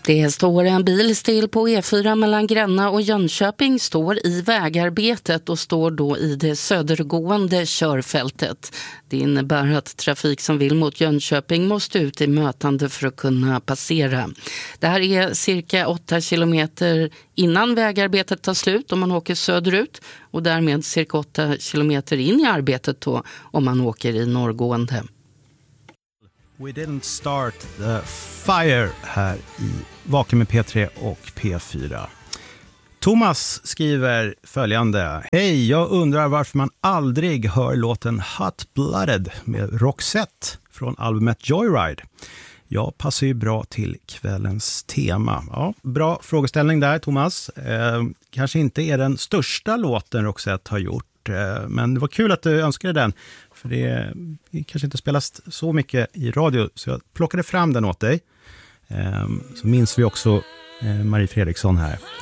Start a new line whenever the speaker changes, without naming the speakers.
Det står en bil still på E4 mellan Gränna och Jönköping, står i vägarbetet och står då i det södergående körfältet. Det innebär att trafik som vill mot Jönköping måste ut i mötande för att kunna passera. Det här är cirka 8 kilometer innan vägarbetet tar slut om man åker söderut och därmed cirka 8 kilometer in i arbetet då om man åker i norrgående.
We didn't start the fire här i Vaken med P3 och P4. Thomas skriver följande. Hej, jag undrar varför man aldrig hör låten Hot Blooded med Roxette från albumet Joyride. Ja, passar ju bra till kvällens tema. Ja, bra frågeställning där, Thomas. Kanske inte är den största låten Roxette har gjort. Men det var kul att du önskade den. För det kanske inte spelas så mycket i radio. Så jag plockade fram den åt dig. Så minns vi också Marie Fredriksson här.